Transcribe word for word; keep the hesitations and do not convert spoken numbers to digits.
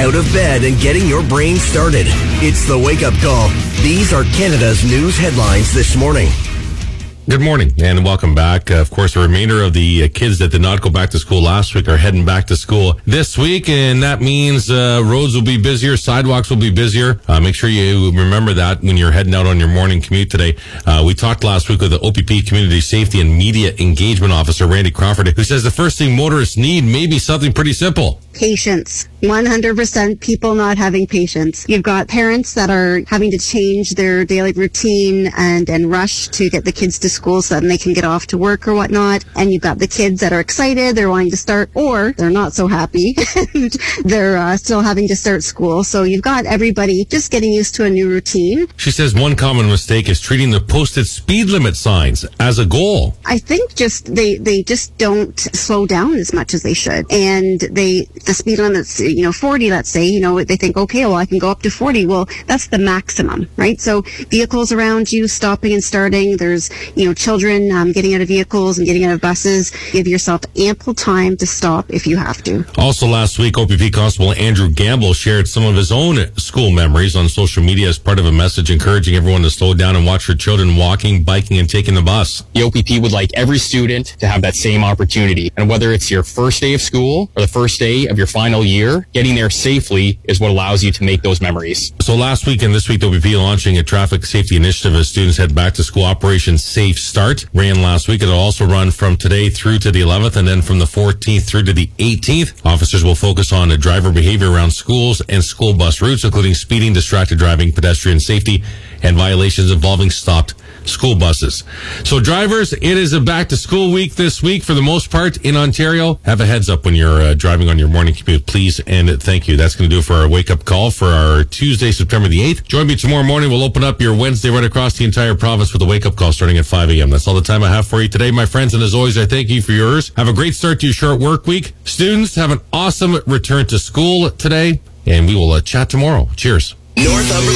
out of bed and getting your brain started. It's the Wake Up Call. These are Canada's news headlines this morning. Good morning and welcome back. Uh, of course, the remainder of the uh, kids that did not go back to school last week are heading back to school this week, and that means uh, roads will be busier, sidewalks will be busier. Uh, make sure you remember that when you're heading out on your morning commute today. Uh, we talked last week with the O P P Community Safety and Media Engagement Officer, Randy Crawford, who says the first thing motorists need may be something pretty simple. Patience. one hundred percent people not having patience. You've got parents that are having to change their daily routine and, and rush to get the kids to school so that they can get off to work or whatnot. And you've got the kids that are excited, they're wanting to start, or they're not so happy. they're uh, still having to start school. So you've got everybody just getting used to a new routine. She says one common mistake is treating the posted speed limit signs as a goal. I think just they, they just don't slow down as much as they should. And they... the speed limit's, you know, forty, let's say, you know, they think, okay, well, I can go up to forty. Well, that's the maximum, right? So vehicles around you stopping and starting. There's, you know, children um, getting out of vehicles and getting out of buses. Give yourself ample time to stop if you have to. Also last week, O P P Constable Andrew Gamble shared some of his own school memories on social media as part of a message encouraging everyone to slow down and watch their children walking, biking, and taking the bus. The O P P would like every student to have that same opportunity. And whether it's your first day of school or the first day of your final year, getting there safely is what allows you to make those memories. So last week and this week, the O P P launching a traffic safety initiative as students head back to school. Operation Safe Start ran last week. It'll also run from today through to the eleventh and then from the fourteenth through to the eighteenth. Officers will focus on driver behavior around schools and school bus routes, including speeding, distracted driving, pedestrian safety, and violations involving stopped school buses. So drivers, it is a back to school week this week for the most part in Ontario. Have a heads up when you're uh, driving on your morning commute, please, and thank you. That's going to do it for our wake up call for our Tuesday, September the eighth. Join me tomorrow morning. We'll open up your Wednesday right across the entire province with a wake up call starting at five a.m. That's all the time I have for you today, my friends, and as always, I thank you for yours. Have a great start to your short work week. Students, have an awesome return to school today, and we will uh, chat tomorrow. Cheers. Northumberland.